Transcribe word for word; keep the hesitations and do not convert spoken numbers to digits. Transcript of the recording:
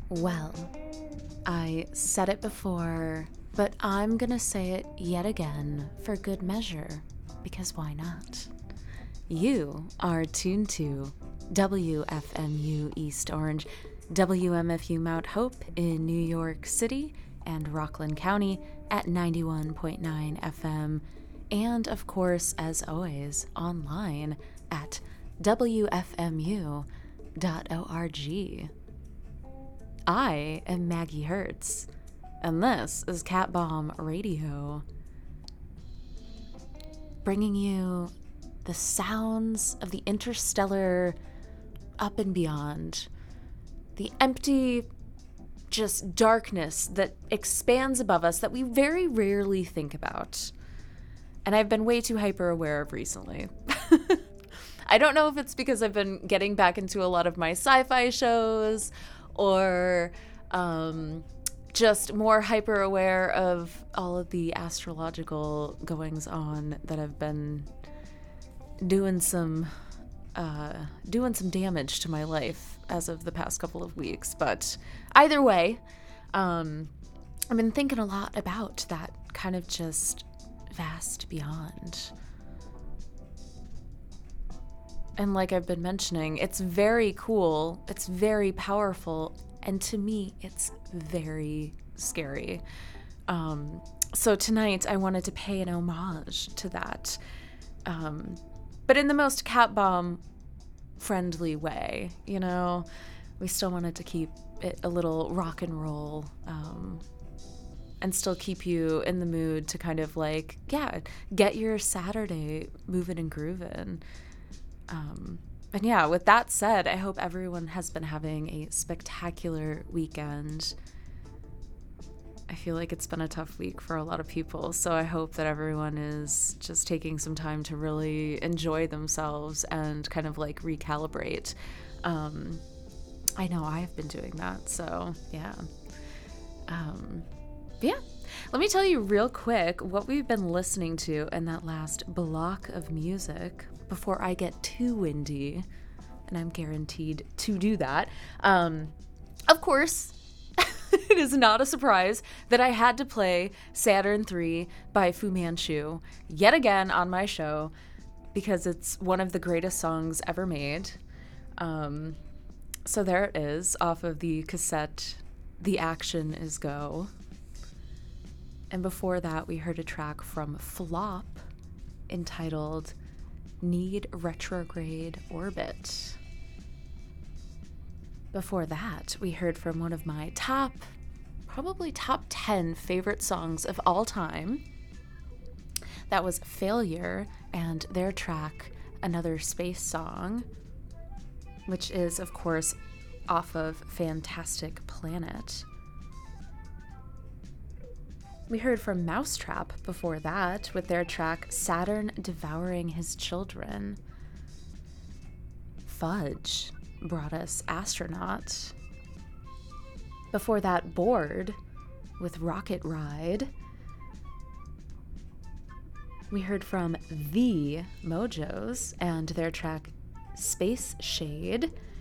Well, I said it before, but I'm gonna say it yet again for good measure, because why not? You are tuned to W F M U East Orange, W M F U Mount Hope in New York City and Rockland County at ninety-one point nine F M, and of course, as always, online at W F M U dot org. I am Maggie Hertz, and this is Cat Bomb Radio, bringing you the sounds of the interstellar up and beyond, the empty, just darkness that expands above us that we very rarely think about. And I've been way too hyper aware of recently. I don't know if it's because I've been getting back into a lot of my sci-fi shows, or um, just more hyper aware of all of the astrological goings on that have been doing some uh, doing some damage to my life as of the past couple of weeks. But either way, um, I've been thinking a lot about that kind of just vast beyond. And like I've been mentioning, it's very cool, it's very powerful, and to me, it's very scary. Um, so tonight, I wanted to pay an homage to that, um, but in the most cat bomb friendly way, you know? We still wanted to keep it a little rock and roll, um, and still keep you in the mood to kind of like, yeah, get your Saturday moving and grooving. Um, and yeah, with that said, I hope everyone has been having a spectacular weekend. I feel like it's been a tough week for a lot of people, so I hope that everyone is just taking some time to really enjoy themselves and kind of like recalibrate. Um, I know I've been doing that, so yeah. Um, but yeah, let me tell you real quick what we've been listening to in that last block of music before I get too windy, and I'm guaranteed to do that. Um, of course, it is not a surprise that I had to play Saturn three by Fu Manchu yet again on my show, because it's one of the greatest songs ever made. Um, so there it is, off of the cassette, The Action Is Go. And before that, we heard a track from Flop entitled Need Retrograde Orbit. Before that, we heard from one of my top, probably top ten favorite songs of all time. That was Failure and their track, Another Space Song, which is, of course, off of Fantastic Planet. We heard from Mousetrap before that with their track Saturn Devouring His Children. Fudge brought us Astronaut. Before that, Bored with Rocket Ride. We heard from The Mojos and their track Space Shade